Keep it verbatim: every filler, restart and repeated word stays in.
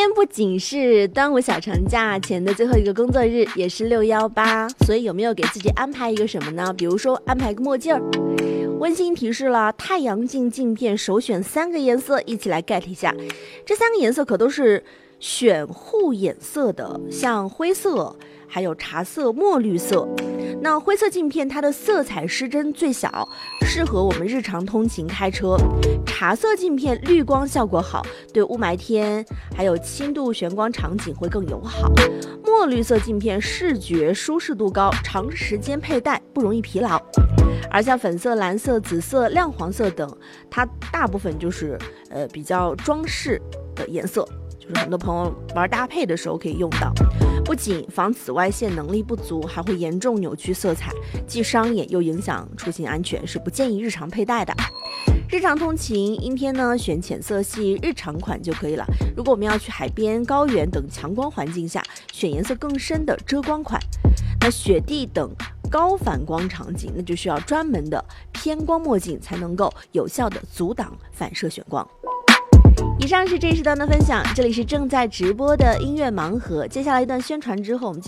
天不仅是端午小长假前的最后一个工作日，也是六一八，所以有没有给自己安排一个什么呢？比如说安排个墨镜儿。温馨提示了，太阳镜镜片首选三个颜色，一起来 get 一下。这三个颜色可都是选护眼色的，像灰色、还有茶色、墨绿色。那灰色镜片它的色彩失真最小，适合我们日常通勤开车。茶色镜片绿光效果好，对雾霾天还有轻度眩光场景会更友好。墨绿色镜片视觉舒适度高，长时间佩戴不容易疲劳。而像粉色、蓝色、紫色、亮黄色等，它大部分就是呃比较装饰的颜色，就是很多朋友玩搭配的时候可以用到。不仅防紫外线能力不足，还会严重扭曲色彩，既伤眼又影响出行安全，是不建议日常佩戴的。日常通勤阴天呢，选浅色系日常款就可以了。如果我们要去海边、高原等强光环境下，选颜色更深的遮光款。那雪地等高反光场景，那就需要专门的偏光墨镜，才能够有效的阻挡反射眩光。以上是这一时段的分享，这里是正在直播的音乐盲盒。接下来一段宣传之后，我们